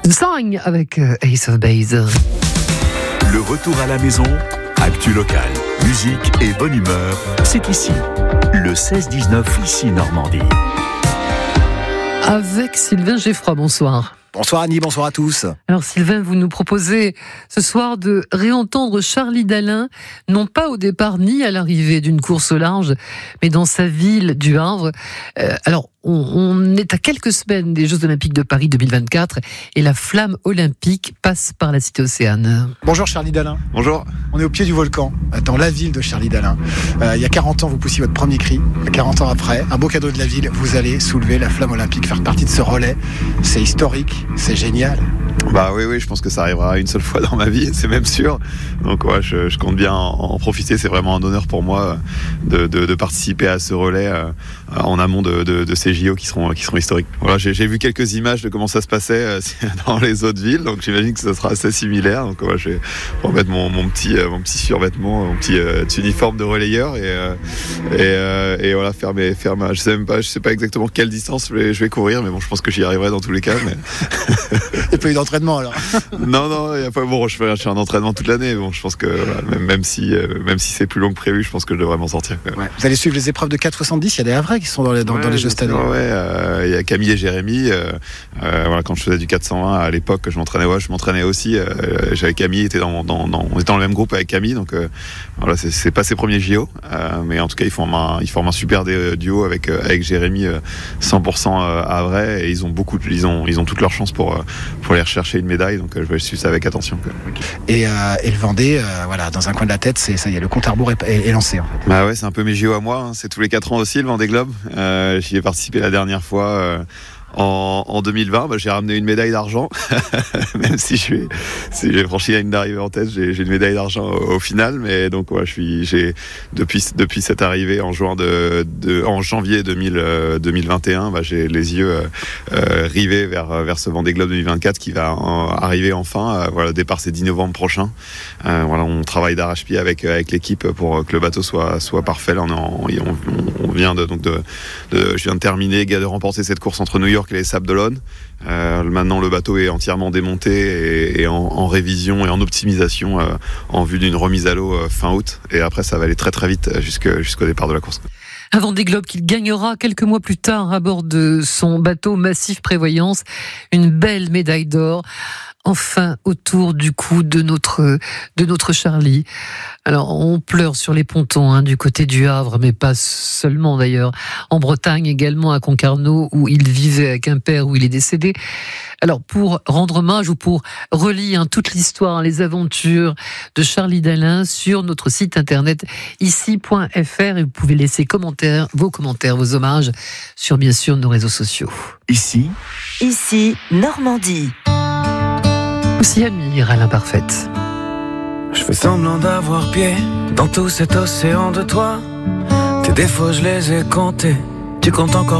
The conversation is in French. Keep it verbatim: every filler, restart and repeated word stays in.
Zang avec Ace of Base. Le retour à la maison, actu locale, musique et bonne humeur, c'est ici. Le seize dix-neuf, ici Normandie. Avec Sylvain Geffroy, bonsoir. Bonsoir Annie, bonsoir à tous. Alors Sylvain, vous nous proposez ce soir de réentendre Charlie Dalin, non pas au départ ni à l'arrivée d'une course au large, mais dans sa ville du Havre. Euh, alors, on, on est à quelques semaines des Jeux Olympiques de Paris deux mille vingt-quatre et la flamme olympique passe par la cité Océane. Bonjour Charlie Dalin. Bonjour. On est au pied du volcan, dans la ville de Charlie Dalin. Euh, il y a quarante ans, vous poussiez votre premier cri. quarante ans après, un beau cadeau de la ville, vous allez soulever la flamme olympique, faire partie de ce relais. C'est historique, c'est génial. Bah oui, oui, je pense que ça arrivera une seule fois dans ma vie, c'est même sûr. Donc ouais, je, je compte bien en, en profiter. C'est vraiment un honneur pour moi de, de, de participer à ce relais euh, en amont de, de, de ces J O qui seront, qui seront historiques. Voilà, j'ai, j'ai vu quelques images de comment ça se passait euh, dans les autres villes, donc j'imagine que ça sera assez similaire. Donc ouais, je vais remettre mon, mon petit, euh, mon petit survêtement, mon petit euh, uniforme de relayeur et, euh, et, euh, et voilà, faire mes, faire ma, je sais même pas, je sais pas exactement quelle distance je vais, je vais courir, mais bon, je pense que j'y arriverai dans tous les cas. Mais... Il n'y a pas eu d'entraînement alors. Non, non, il y a pas. Bon, je fais, je fais un entraînement toute l'année. Bon, je pense que voilà, même, même si, euh, même si c'est plus long que prévu, je pense que je devrais m'en sortir. Ouais. Vous allez suivre les épreuves de quatre soixante-dix. Il y a des Havrais qui sont dans les, dans, ouais, dans les Jeux cette année. Ouais, euh, il y a Camille et Jérémy. Euh, euh, voilà, quand je faisais du quatre cent vingt à l'époque, je m'entraînais. Ouais, je m'entraînais aussi. Euh, j'avais Camille, était dans, dans, dans, on était dans le même groupe avec Camille, donc euh, voilà, c'est, c'est pas ses premiers J O, euh, mais en tout cas, ils forment un, ils forment un super duo avec avec Jérémy, euh, cent pour cent Havrais, et ils ont beaucoup, ils ont, ils ont toutes leurs chances pour pour aller rechercher une médaille. Donc, euh, je vais suivre ça avec attention. Quoi. Et, euh, et le Vendée, euh, voilà, dans un coin de la tête, c'est ça y est, le compte à rebours est, est, est lancé. En fait. Bah ouais, c'est un peu mes J O à moi. Hein. C'est tous les quatre ans aussi le Vendée Globe. Euh, j'y ai participé la dernière fois. Euh, En, en deux mille vingt, bah, j'ai ramené une médaille d'argent, même si je suis, si j'ai franchi la ligne d'arrivée en tête, j'ai, j'ai une médaille d'argent au, au final. Mais donc, ouais, je suis, j'ai depuis depuis cette arrivée en juin de, de en janvier deux mille, euh, deux mille vingt et un, bah, j'ai les yeux euh, euh, rivés vers vers ce Vendée Globe deux mille vingt-quatre qui va en, arriver enfin. Euh, voilà, le départ c'est dix novembre prochain. Euh, voilà, on travaille d'arrache-pied avec avec l'équipe pour que le bateau soit soit parfait. Là, on, est en, on, on vient de donc de, de je viens de terminer, de remporter cette course entre New York et les Sables d'Olonne. Euh, maintenant, le bateau est entièrement démonté et, et en, en révision et en optimisation euh, en vue d'une remise à l'eau euh, fin août. Et après, ça va aller très très vite jusque, jusqu'au départ de la course. Un Vendée Globe qu'il gagnera quelques mois plus tard à bord de son bateau Massif Prévoyance. Une belle médaille d'or. Enfin, autour du cou de notre, de notre Charlie. Alors, on pleure sur les pontons hein, du côté du Havre, mais pas seulement d'ailleurs. En Bretagne également, à Concarneau, où il vivait avec un père, où il est décédé. Alors, pour rendre hommage ou pour relire hein, toute l'histoire, les aventures de Charlie Dalin sur notre site internet ici point f r, et vous pouvez laisser commentaires, vos commentaires, vos hommages sur bien sûr nos réseaux sociaux. Ici, Ici, Normandie. Aussi Amir à l'imparfaite. Je fais semblant d'avoir pied dans tout cet océan de toi. Tes défauts, je les ai comptés. Tu comptes encore